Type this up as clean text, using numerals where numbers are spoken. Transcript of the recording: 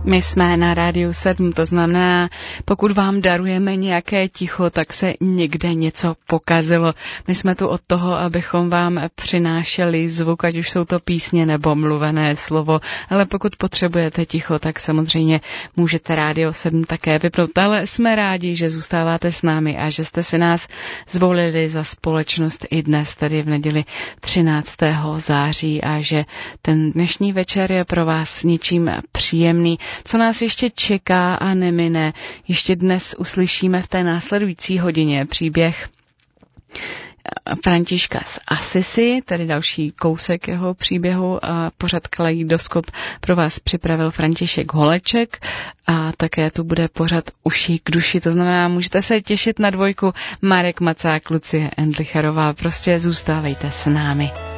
My jsme na Rádiu 7, to znamená, pokud vám darujeme nějaké ticho, tak se někde něco pokazilo. My jsme tu od toho, abychom vám přinášeli zvuk, ať už jsou to písně nebo mluvené slovo, ale pokud potřebujete ticho, tak samozřejmě můžete Rádio 7 také vypnout. Ale jsme rádi, že zůstáváte s námi a že jste si nás zvolili za společnost i dnes, tedy v neděli 13. září a že ten dnešní večer je pro vás něčím příjemný. Co nás ještě čeká a nemine, ještě dnes uslyšíme v té následující hodině příběh Františka z Assisi, tedy další kousek jeho příběhu a pořad Kaleidoskop pro vás připravil František Holeček a také tu bude pořad Uší k duši, to znamená, můžete se těšit na dvojku Marek Macák, Lucie Endlicherová, prostě zůstávejte s námi.